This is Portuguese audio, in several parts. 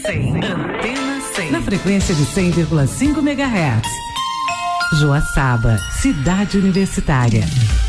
Antena 100. Na frequência de 100,5 MHz. Joaçaba, cidade universitária.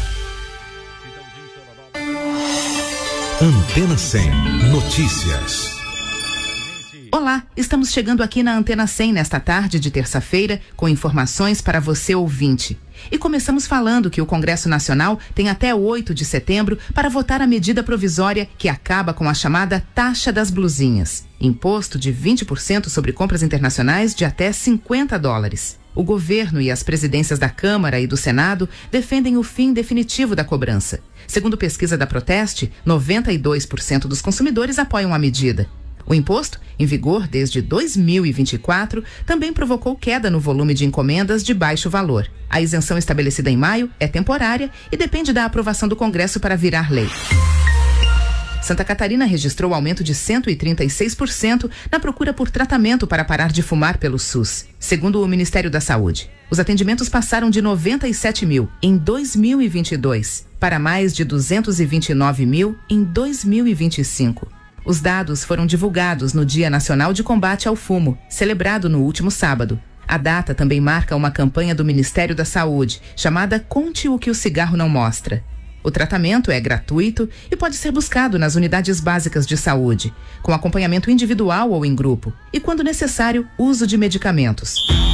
Antena 100 Notícias. Olá, estamos chegando aqui na Antena 100 nesta tarde de terça-feira com informações para você ouvinte. E começamos falando que o Congresso Nacional tem até 8 de setembro para votar a medida provisória que acaba com a chamada taxa das blusinhas, imposto de 20% sobre compras internacionais de até $50. O governo e as presidências da Câmara e do Senado defendem o fim definitivo da cobrança. Segundo pesquisa da Proteste, 92% dos consumidores apoiam a medida. O imposto, em vigor desde 2024, também provocou queda no volume de encomendas de baixo valor. A isenção estabelecida em maio é temporária e depende da aprovação do Congresso para virar lei. Santa Catarina registrou aumento de 136% na procura por tratamento para parar de fumar pelo SUS, segundo o Ministério da Saúde. Os atendimentos passaram de 97 mil em 2022 para mais de 229 mil em 2025. Os dados foram divulgados no Dia Nacional de Combate ao Fumo, celebrado no último sábado. A data também marca uma campanha do Ministério da Saúde, chamada Conte o que o cigarro não mostra. O tratamento é gratuito e pode ser buscado nas unidades básicas de saúde, com acompanhamento individual ou em grupo, e, quando necessário, uso de medicamentos.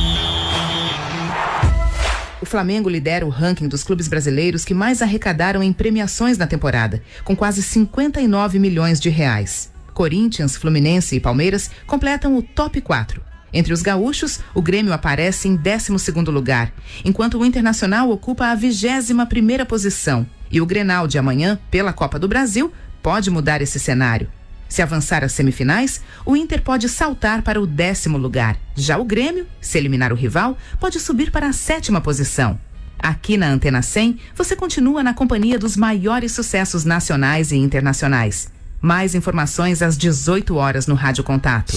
O Flamengo lidera o ranking dos clubes brasileiros que mais arrecadaram em premiações na temporada, com quase 59 milhões de reais. Corinthians, Fluminense e Palmeiras completam o top 4. Entre os gaúchos, o Grêmio aparece em 12º lugar, enquanto o Internacional ocupa a 21ª posição. E o Grenal de amanhã, pela Copa do Brasil, pode mudar esse cenário. Se avançar às semifinais, o Inter pode saltar para o 10º lugar. Já o Grêmio, se eliminar o rival, pode subir para a 7ª posição. Aqui na Antena 100, você continua na companhia dos maiores sucessos nacionais e internacionais. Mais informações às 18 horas no Rádio Contato.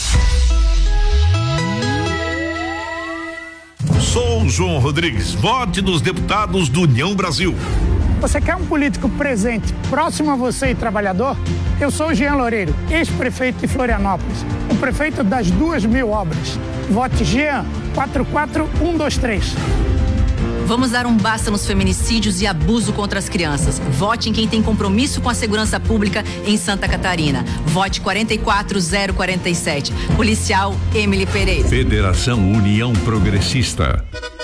Sou João Rodrigues, vote nos deputados do União Brasil. Você quer um político presente, próximo a você e trabalhador? Eu sou o Jean Loureiro, ex-prefeito de Florianópolis, o prefeito das 2.000 obras. Vote Jean 44123. Vamos dar um basta nos feminicídios e abuso contra as crianças. Vote em quem tem compromisso com a segurança pública em Santa Catarina. Vote 44047. Policial Emily Pereira. Federação União Progressista.